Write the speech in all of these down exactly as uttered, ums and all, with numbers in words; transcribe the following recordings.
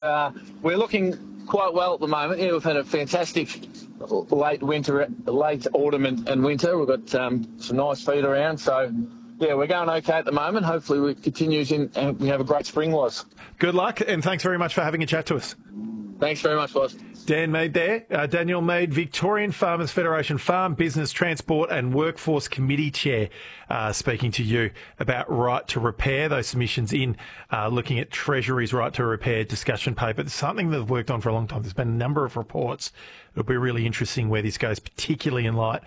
uh, we're looking quite well at the moment. Yeah, we've had a fantastic late winter, late autumn and, and winter. We've got um, some nice feed around, so yeah, we're going okay at the moment. Hopefully, it continues in, and we have a great spring, was. Good luck, and thanks very much for having a chat to us. Thanks very much, boss. Dan Mead there. Uh, Daniel Mead, Victorian Farmers Federation Farm Business, Transport and Workforce Committee Chair, uh, speaking to you about right to repair. Those submissions in, uh, looking at Treasury's right to repair discussion paper. It's something they've worked on for a long time. There's been a number of reports. It'll be really interesting where this goes, particularly in light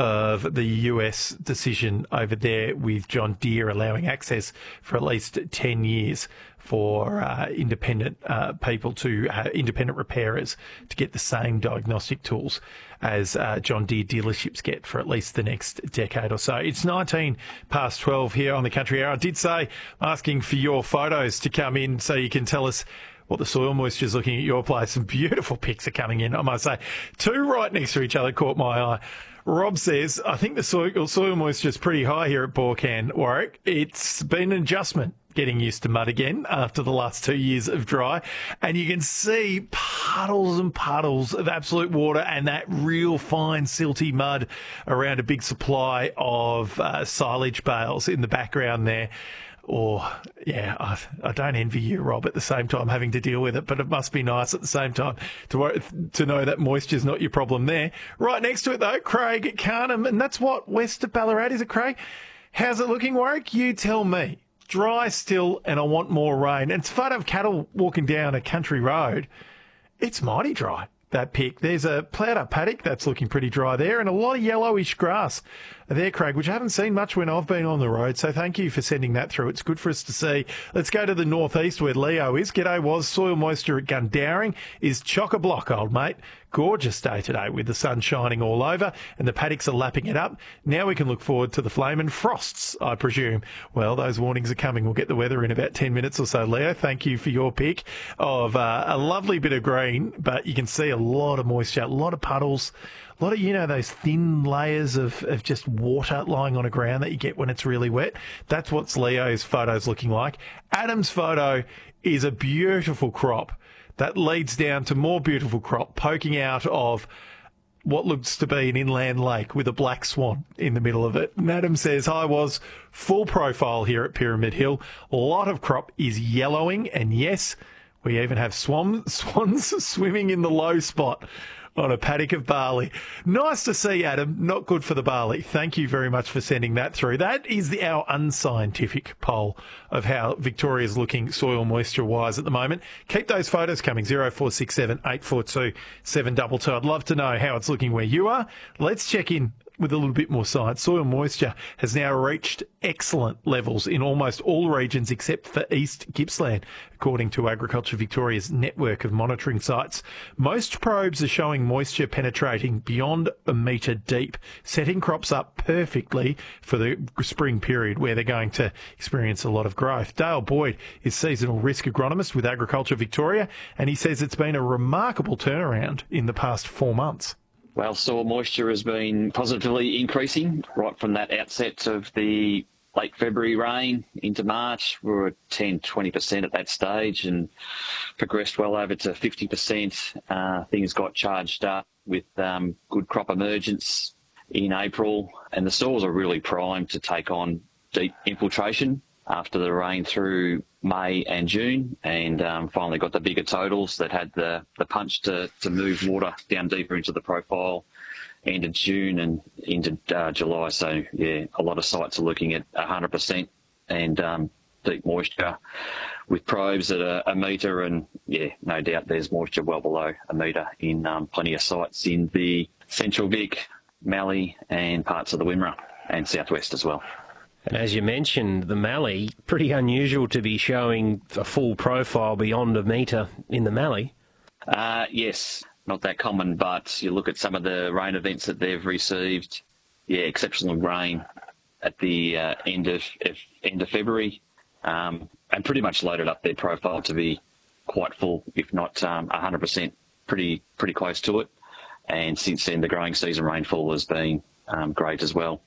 of the U S decision over there with John Deere allowing access for at least ten years for uh, independent uh, people to uh, independent repairers to get the same diagnostic tools as uh, John Deere dealerships get for at least the next decade or so. It's nineteen past twelve here on the Country Hour. I did say I'm asking for your photos to come in so you can tell us what the soil moisture is looking at your place. Some beautiful pics are coming in, I must say. Two right next to each other caught my eye. Rob says, I think the soil, soil moisture is pretty high here at Borcan, Warwick. It's been an adjustment getting used to mud again after the last two years of dry. And you can see puddles and puddles of absolute water and that real fine silty mud around a big supply of uh, silage bales in the background there. Or, yeah, I, I don't envy you, Rob, at the same time having to deal with it, but it must be nice at the same time to to know that moisture's not your problem there. Right next to it, though, Craig at Carnham, and that's what, west of Ballarat, is it, Craig? How's it looking, Warwick? You tell me. Dry still, and I want more rain. And it's fun of cattle walking down a country road. It's mighty dry, that pick. There's a ploughed up paddock that's looking pretty dry there, and a lot of yellowish grass there, Craig, which I haven't seen much when I've been on the road. So thank you for sending that through. It's good for us to see. Let's go to the northeast where Leo is. G'day, was soil moisture at Gundowring is chock-a-block, old mate. Gorgeous day today with the sun shining all over and the paddocks are lapping it up. Now we can look forward to the flame and frosts, I presume. Well, those warnings are coming. We'll get the weather in about ten minutes or so, Leo. Thank you for your pick of uh, a lovely bit of green, but you can see a lot of moisture, a lot of puddles, a lot of, you know, those thin layers of, of just water lying on a ground that you get when it's really wet. That's what Leo's photo's looking like. Adam's photo is a beautiful crop that leads down to more beautiful crop poking out of what looks to be an inland lake with a black swan in the middle of it. And Adam says, I was full profile here at Pyramid Hill. A lot of crop is yellowing, and yes, we even have swan, swans swimming in the low spot on a paddock of barley. Nice to see, Adam. Not good for the barley. Thank you very much for sending that through. That is the, our unscientific poll of how Victoria's looking soil moisture-wise at the moment. Keep those photos coming, zero four six seven, eight four two, seven two two. I'd love to know how it's looking where you are. Let's check in with a little bit more science. Soil moisture has now reached excellent levels in almost all regions except for East Gippsland, according to Agriculture Victoria's network of monitoring sites. Most probes are showing moisture penetrating beyond a metre deep, setting crops up perfectly for the spring period where they're going to experience a lot of growth. Dale Boyd is seasonal risk agronomist with Agriculture Victoria, and he says it's been a remarkable turnaround in the past four months. Well, soil moisture has been positively increasing right from that outset of the late February rain into March. We were at ten, twenty percent at that stage and progressed well over to fifty percent. Uh, things got charged up with um, good crop emergence in April, and the soils are really primed to take on deep infiltration after the rain through May and June, and um, finally got the bigger totals that had the, the punch to, to move water down deeper into the profile end of June and into uh, July. So, yeah, a lot of sites are looking at one hundred percent and um, deep moisture with probes at a, a metre, and, yeah, no doubt there's moisture well below a metre in um, plenty of sites in the Central Vic, Mallee and parts of the Wimmera and southwest as well. And as you mentioned, the Mallee, pretty unusual to be showing a full profile beyond a metre in the Mallee. Uh, yes, not that common, but you look at some of the rain events that they've received, yeah, exceptional rain at the uh, end of, of end of February, um, and pretty much loaded up their profile to be quite full, if not um, one hundred percent, pretty pretty close to it. And since then, the growing season rainfall has been um, great as well.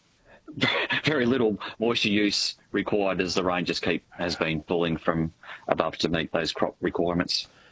Very little moisture use required as the rain just keep has been falling from above to meet those crop requirements.